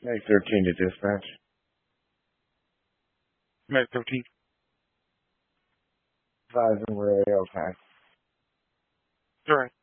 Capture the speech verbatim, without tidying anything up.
May thirteenth to dispatch. May thirteenth. Advising radio, okay. All right.